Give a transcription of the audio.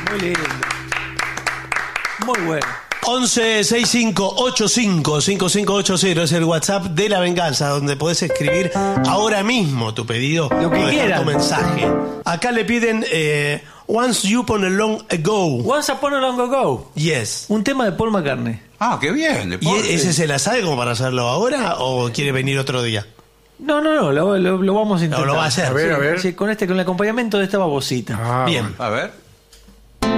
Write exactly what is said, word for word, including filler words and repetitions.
muy lindo. Muy bueno. once sesenta y cinco ochenta y cinco cincuenta y cinco ochenta es el WhatsApp de La Venganza, donde podés escribir ahora mismo tu pedido. Lo que o dejar quieran. tu mensaje. Acá le piden eh, Once Upon a Long Ago. Once Upon a Long Ago. Yes. Un tema de Paul McCartney. Ah, qué bien. ¿Y deporte. ese se la sabe como para hacerlo ahora o quiere venir otro día? No, no, no, lo, lo, lo vamos a intentar. No, lo va a hacer. A ver, a ver. Sí, con este, con el acompañamiento de esta babosita. Ah, Bien. bueno. A ver.